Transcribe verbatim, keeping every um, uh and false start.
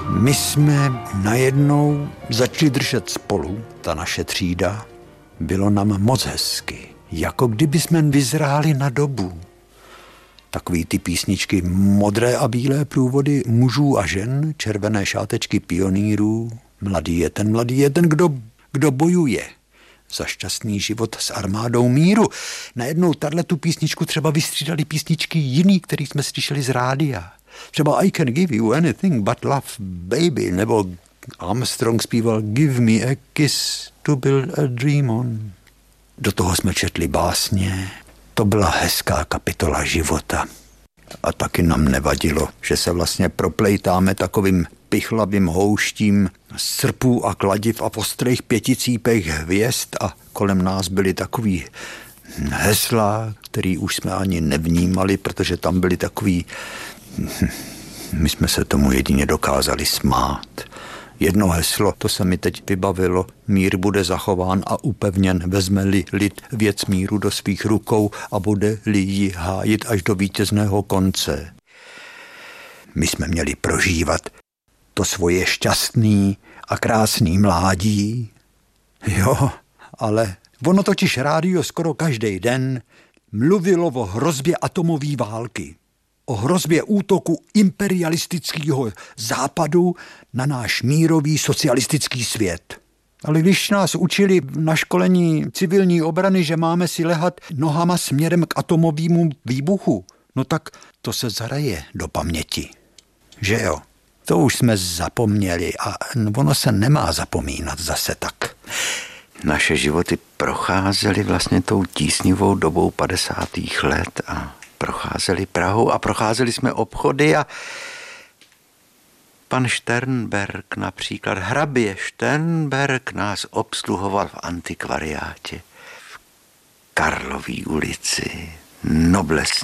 My jsme najednou začali držet spolu, ta naše třída. Bylo nám moc hezky, jako kdyby jsme vyzráli na dobu. Takový ty písničky modré a bílé průvody mužů a žen, červené šátečky pionýrů. Mladý je ten, mladý je ten, kdo, kdo bojuje za šťastný život s armádou míru. Najednou tato písničku třeba vystřídali písničky jiný, který jsme slyšeli z rádia. Třeba I can give you anything but love, baby, nebo Armstrong zpíval Give me a kiss to build a dream on. Do toho jsme četli básně. To byla hezká kapitola života. A taky nám nevadilo, že se vlastně proplejtáme takovým pichlavým houštím srpů a kladiv a ostrých pěticípech hvězd a kolem nás byly takový hesla, který už jsme ani nevnímali, protože tam byly takový... My jsme se tomu jedině dokázali smát. Jedno heslo, to se mi teď vybavilo, mír bude zachován a upevněn, vezme-li lid věc míru do svých rukou a bude-li ji hájit až do vítězného konce. My jsme měli prožívat to svoje šťastný a krásný mládí. Jo, ale ono totiž rádio skoro každý den mluvilo o hrozbě atomové války. O hrozbě útoku imperialistického západu na náš mírový socialistický svět. Ale když nás učili na školení civilní obrany, že máme si lehat nohama směrem k atomovému výbuchu, no tak to se zaraje do paměti. Že jo? To už jsme zapomněli a ono se nemá zapomínat zase tak. Naše životy procházely vlastně tou tísnivou dobou padesátých let a procházeli Prahu a procházeli jsme obchody a pan Šternberg například, hrabě Šternberg nás obsluhoval v antikvariátě v Karlový ulici, noblesní